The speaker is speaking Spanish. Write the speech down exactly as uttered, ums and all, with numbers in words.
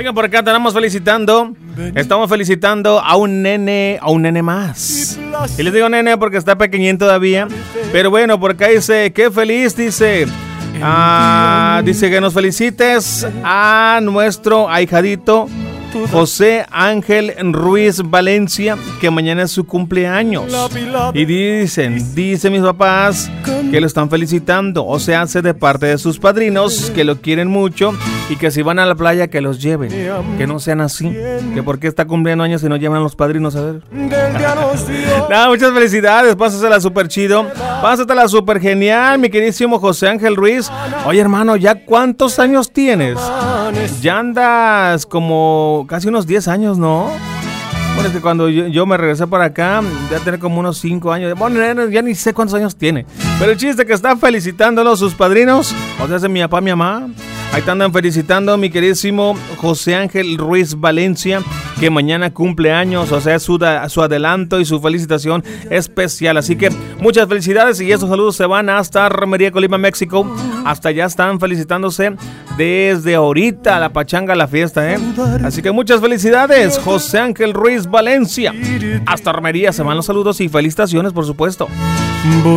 Oigan, por acá estamos felicitando, estamos felicitando a un nene, a un nene más. Y les digo nene porque está pequeñín todavía. Pero bueno, por acá dice, qué feliz, dice. Ah, dice que nos felicites a nuestro ahijadito José Ángel Ruiz Valencia, que mañana es su cumpleaños. Y dicen, dicen mis papás que lo están felicitando, o sea, hace de parte de sus padrinos, que lo quieren mucho y que si van a la playa que los lleven, que no sean así, que porque está cumpliendo años y no llevan a los padrinos a ver. No, muchas felicidades, pásasela súper chido, pásatela súper genial, mi queridísimo José Ángel Ruiz. Oye hermano, ¿ya cuántos años tienes? Ya andas como casi unos diez años, ¿no? Bueno, es que cuando yo, yo me regresé para acá, ya tenía como unos cinco años. Bueno, ya ni sé cuántos años tiene. Pero el chiste que están felicitándolos sus padrinos, o sea, es mi papá, mi mamá. Ahí te andan felicitando mi queridísimo José Ángel Ruiz Valencia, que mañana cumple años, o sea, su, su adelanto y su felicitación especial. Así que muchas felicidades y estos saludos se van hasta Romería Colima, México. Hasta allá están felicitándose desde ahorita, la pachanga, la fiesta, ¿eh? Así que muchas felicidades, José Ángel Ruiz Valencia. Hasta Romería se van los saludos y felicitaciones, por supuesto.